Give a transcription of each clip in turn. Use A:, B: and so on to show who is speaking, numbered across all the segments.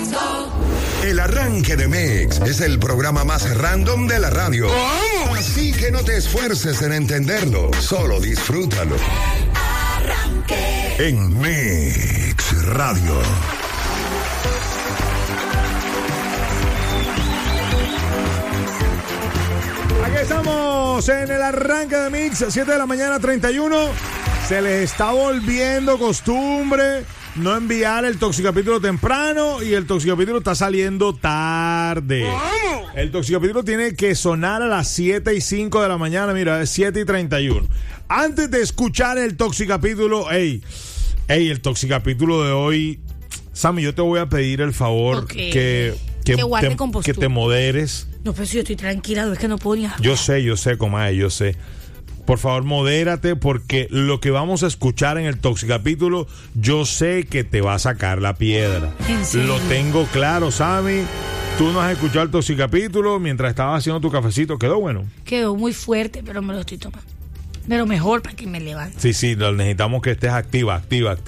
A: El Arranque de Mix es el programa más random de la radio. Así que no te esfuerces en entenderlo, solo disfrútalo. En Mix Radio.
B: Aquí estamos en el Arranque de Mix, 7 de la mañana, 31. Se les está volviendo costumbre no enviar el Toxicapítulo temprano y el Toxicapítulo está saliendo tarde. El Toxicapítulo tiene que sonar a las 7:05 de la mañana, mira, es 7:31. Antes de escuchar el Toxicapítulo, el Toxicapítulo de hoy, Sammy, yo te voy a pedir el favor que te moderes.
C: No, pero si yo estoy tranquila, no es que no puedo ni hablar.
B: Yo sé, comadre, yo sé. Por favor, modérate porque lo que vamos a escuchar en el Toxicapítulo, yo sé que te va a sacar la piedra.
C: ¿En serio?
B: Lo tengo claro, Sammy. Tú no has escuchado el Toxicapítulo mientras estabas haciendo tu cafecito. ¿Quedó bueno?
C: Quedó muy fuerte, pero me lo estoy tomando. Pero mejor para que me levante.
B: Sí, necesitamos que estés activa.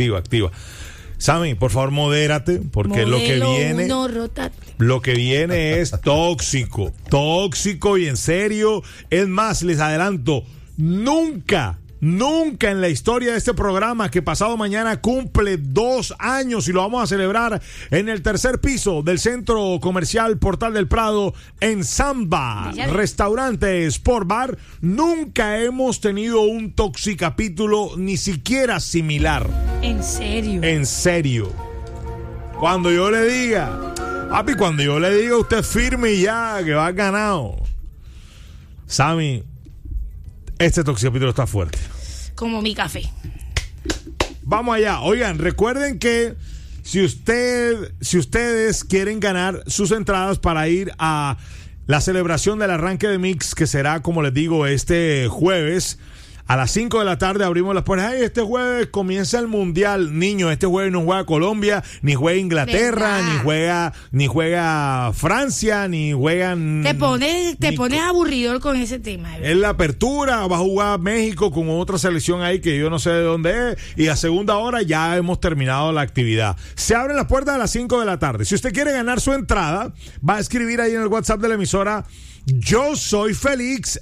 B: Sammy, por favor, modérate, porque lo que viene es tóxico y en serio. Es más, les adelanto, nunca en la historia de este programa, que pasado mañana cumple 2 años y lo vamos a celebrar en el tercer piso del Centro Comercial Portal del Prado en Samba, restaurante Sport Bar, nunca hemos tenido un Toxicapítulo ni siquiera similar.
C: ¿En serio?
B: En serio. Cuando yo le diga, papi, usted firme y ya, que va ganado. Sammy, este Toxicapítulo está fuerte.
C: Como mi café.
B: Vamos allá. Oigan, recuerden que si ustedes quieren ganar sus entradas para ir a la celebración del Arranque de Mix, que será, como les digo, este jueves a las 5 de la tarde, abrimos las puertas. Ay, este jueves comienza el Mundial. Niño, este jueves no juega Colombia, ni juega Inglaterra, ni juega Francia, ni juegan...
C: Te pones aburridor con ese tema.
B: Es la apertura, va a jugar México con otra selección ahí que yo no sé de dónde es, y a segunda hora ya hemos terminado la actividad. Se abren las puertas a las 5 de la tarde. Si usted quiere ganar su entrada, va a escribir ahí en el WhatsApp de la emisora: yo soy feliz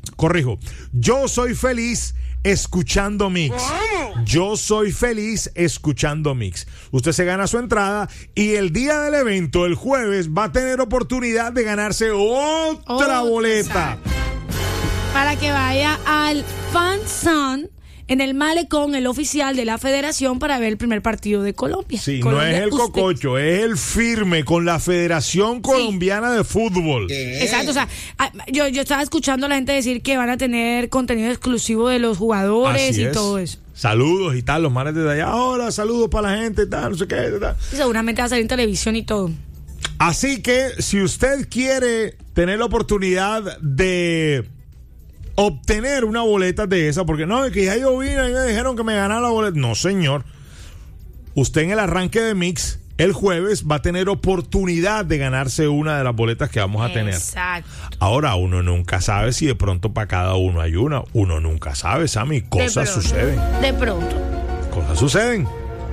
B: escuchando Mix. Yo soy feliz escuchando Mix. Usted se gana su entrada y el día del evento, el jueves, va a tener oportunidad de ganarse otra boleta.
C: Para que vaya al Fan Zone en el malecón, el oficial de la federación, para ver el primer partido de Colombia.
B: Sí, Colombia, no es el cococho, es el firme con la Federación Colombiana de Fútbol.
C: Exacto, o sea, yo estaba escuchando a la gente decir que van a tener contenido exclusivo de los jugadores y todo eso.
B: Saludos y tal, los manes de allá. Hola, saludos para la gente y tal, no sé qué. Tal.
C: Y seguramente va a salir en televisión y todo.
B: Así que, si usted quiere tener la oportunidad de obtener una boleta de esa, porque no, es que ya yo vine y me dijeron que me ganara la boleta. No, señor. Usted en el Arranque de Mix, el jueves, va a tener oportunidad de ganarse una de las boletas que vamos a tener.
C: Exacto.
B: Ahora, uno nunca sabe si de pronto para cada uno hay una. Uno nunca sabe, Sammy. Cosas suceden.
C: De pronto.
B: Cosas suceden.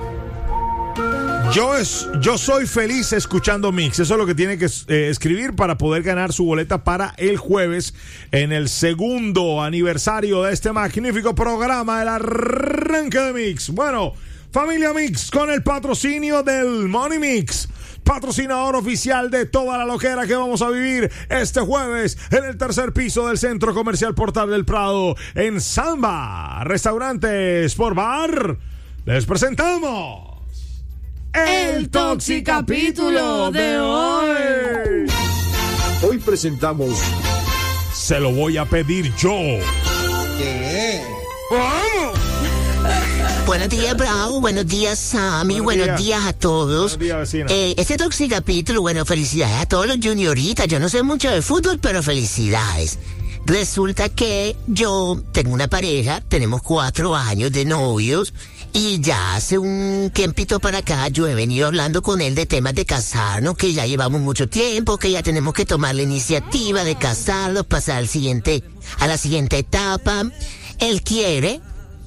B: Yo soy feliz escuchando Mix. Eso es lo que tiene que escribir para poder ganar su boleta para el jueves en el segundo aniversario de este magnífico programa, el Arranque de Mix. Bueno, familia Mix, con el patrocinio del Money Mix, patrocinador oficial de toda la loquera que vamos a vivir este jueves en el tercer piso del Centro Comercial Portal del Prado en Samba, restaurante Sport Bar. Les presentamos el Toxicapítulo de hoy.
D: Hoy presentamos
B: Se lo voy a pedir yo.
D: ¿Qué?
B: ¡Vamos!
E: Buenos días, Bravo. Buenos días, Sammy. Buenos días a todos.
B: Buenos días, vecina.
E: Este Toxicapítulo, bueno, felicidades a todos los junioritas. Yo no sé mucho de fútbol, pero felicidades. Resulta que yo tengo una pareja, tenemos 4 años de novios, y ya hace un tiempito para acá yo he venido hablando con él de temas de casarnos, que ya llevamos mucho tiempo, que ya tenemos que tomar la iniciativa de casarnos, pasar a la siguiente etapa. Él quiere,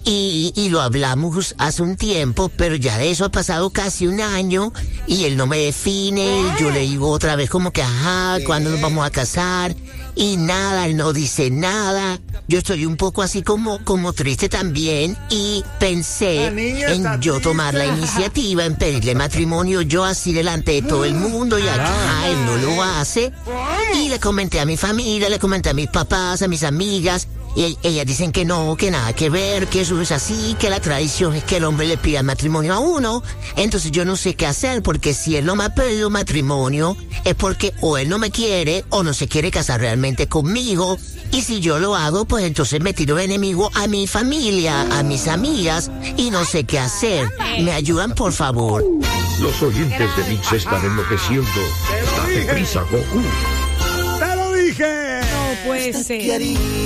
E: y lo hablamos hace un tiempo, pero ya de eso ha pasado casi un año y él no me define. Yo le digo otra vez como que, ajá, ¿cuándo nos vamos a casar? Y nada, él no dice nada. Yo estoy un poco así como triste también y pensé en yo tomar la iniciativa, en pedirle matrimonio yo así delante de todo el mundo y acá él no lo hace. Y le comenté a mi familia, le comenté a mis papás, a mis amigas. Y ellas dicen que no, que nada que ver, que eso es así, que la tradición es que el hombre le pida matrimonio a uno. Entonces yo no sé qué hacer, porque si él no me ha pedido matrimonio, es porque o él no me quiere o no se quiere casar realmente conmigo. Y si yo lo hago, pues entonces me tiro de enemigo a mi familia, a mis amigas, y no sé qué hacer. ¿Me ayudan, por favor?
D: Los oyentes de Mix están enloqueciendo. Date prisa, Goku.
B: ¡Te lo dije!
C: No puede ser.